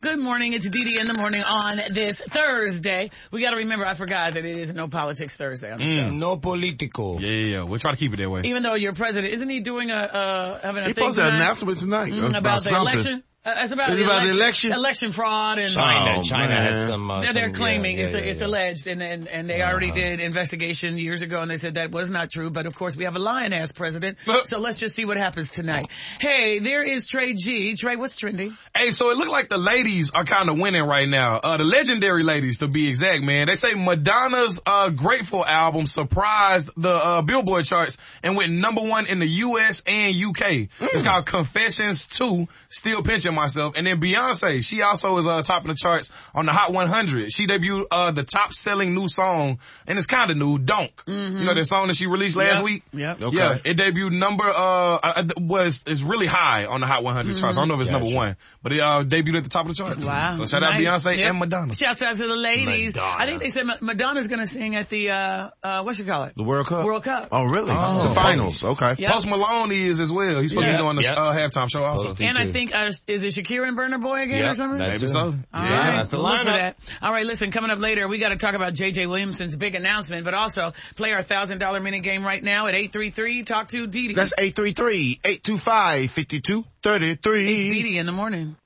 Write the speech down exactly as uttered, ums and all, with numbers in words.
Good morning. It's Dee Dee in the morning on this Thursday. We got to remember, I forgot that it is No Politics Thursday on the Mm, show. no political. Yeah, yeah, yeah. We'll try to keep it that way. Even though your president, isn't he doing a, uh, having a He thing posted an tonight? announcement tonight Mm, about, about the something. election? Uh, it's about, Is the, it about the election, election? election fraud and China, Oh, China man. has some. Uh, they're, they're some- claiming yeah, it's, yeah, a, it's yeah. alleged, and and, and they Uh-huh. already did investigation years ago, and they said that was not true. But of course, we have a lion-ass president, so let's just see what happens tonight. Hey, there is Trey G. Trey, what's trending? Hey, so it looked like the ladies are kind of winning right now. Uh, the legendary ladies, to be exact, man. They say Madonna's uh, Grateful album surprised the uh, Billboard charts and went number one in the U S and U K. Mm. It's called Confessions two, Still Pinching Myself. And then Beyonce, she also is uh, topping the charts on the Hot one hundred. She debuted uh, the top-selling new song, and it's kind of new, Donk. Mm-hmm. You know that song that she released last Yep. week? Yep. Okay. Yeah, it debuted number, uh, uh, was, is really high on the Hot one hundred charts. I don't know if it's Gotcha. number one, but it uh, debuted at the top of the charts. Wow. So shout out Nice. Beyonce Yep. and Madonna. Shouts out to the ladies. Madonna. I think they said Ma- Madonna's going to sing at the, uh, uh, what you call it? The World Cup? World Cup. Oh, really? Oh. The finals. Okay. Yep. Post Malone is as well. He's supposed Yeah. to be doing the Yep. uh, halftime show also. Post- And I too. think, uh, is it Shakira and Burna Boy again Yep, or something? that Maybe too. so. All Yeah, right, that's the look for lineup. that. All right, listen, coming up later, we got to talk about J J Williamson's big announcement, but also play our one thousand dollars minute game right now at eight three three, talk to Dee Dee. That's eight three three, eight two five, five two three three. It's Dee Dee in the morning.